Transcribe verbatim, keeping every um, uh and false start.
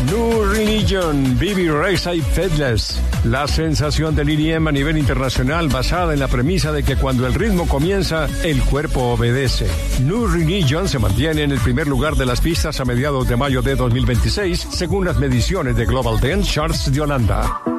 New Religion, Baby Rexha y Fateless. La sensación del E D M a nivel internacional basada en la premisa de que cuando el ritmo comienza, el cuerpo obedece. New Religion se mantiene en el primer lugar de las pistas a mediados de mayo de dos mil veintiséis, según las mediciones de Global Dance Charts de Holanda.